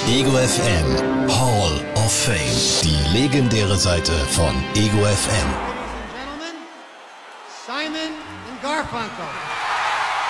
Ego FM Hall of Fame. Die legendäre Seite von Ego FM. Ladies and gentlemen, Simon and Garfunkel.